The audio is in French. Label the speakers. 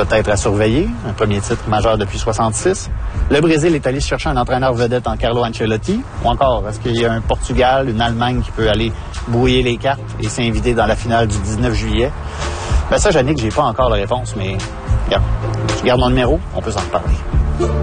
Speaker 1: peut-être à surveiller, un premier titre majeur depuis 66. Le Brésil est allé chercher un entraîneur vedette en Carlo Ancelotti. Ou encore, est-ce qu'il y a un Portugal, une Allemagne qui peut aller brouiller les cartes et s'inviter dans la finale du 19 juillet? Ben ça, Yannick, j'ai pas encore la réponse, mais regarde, je garde mon numéro, on peut s'en reparler.